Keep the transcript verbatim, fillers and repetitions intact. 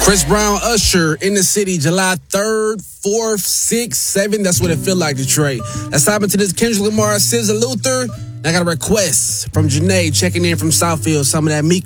Chris Brown, Usher in the city, July third, fourth, sixth, seventh. That's what it feel like, Detroit. Let's hop into this Kendrick Lamar, S Z A Luther. I got a request from Janae checking in from Southfield. Some of that Meek